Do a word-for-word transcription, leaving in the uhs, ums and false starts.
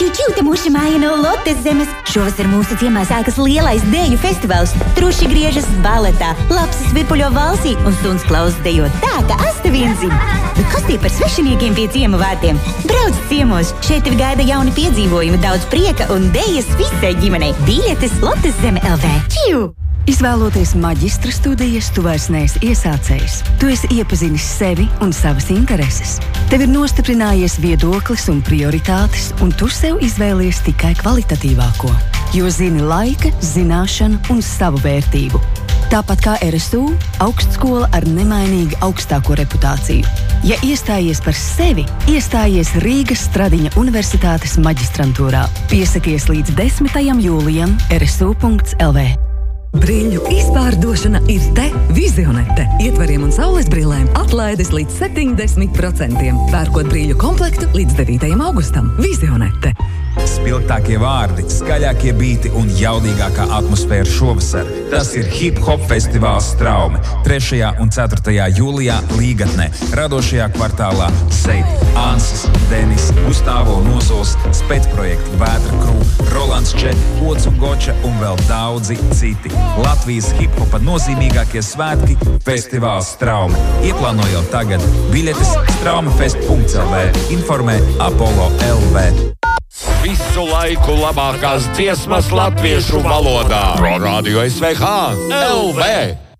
Čiu-čiu, te mūsu māja no Lotes zemes. Šovasar mūsu ciemā sākas lielais deju festivāls. Truši griežas baletā, lapsas virpuļo valsī un suns klausas dejo tā, ka asta vienzim. Bet kas tie par svešiniekiem pie ciema vārtiem? Brauc ciemos, šeit tevi gaida jauni piedzīvojumi, daudz prieka un dejas visai ģimenei. Biļetes Lotes zeme L V. Čiu! Izvēloties maģistra studijas, tu vairs neesi iesācējs. Tu esi iepazinis sevi un savas intereses. Tev ir nostiprinājies viedoklis un prioritātes, un tu sev izvēlies tikai kvalitatīvāko. Jo zini laika, zināšanu un savu vērtību. Tāpat kā R S U, augstskola ar nemainīgi augstāko reputāciju. Ja iestājies par sevi, iestājies Rīgas Stradiņa Universitātes maģistrantūrā. Piesakies līdz desmitajam jūlijam R S U punkts L V. Brīļu izpārdošana ir te Vizionete. Ietvariem un saules brillēm atlaides līdz septiņdesmit procentiem. Pērkot brīļu komplektu līdz devītajam augustam. Vizionete. Spilgtākie vārdi, skaļākie bīti un jaudīgākā atmosfēra šovasar. Tas ir hip-hop festivāls Straume. trešajā un ceturtajā jūlijā Līgatnē, radošajā kvartālā Seidi, Ansis, Denis, Gustavo Nosols, specprojekti Vētra Krū, Rolands Če, Ocu Goča un vēl daudzi citi. Latvijas hip-hopa nozīmīgākie svētki – festivāls Straume. Ieplāno jau tagad. Biļetes straumefest punkts L V. Informē Apollo L V. Visu laiku labākās dziesmas latviešu valodā. Pro Radio S V H L V.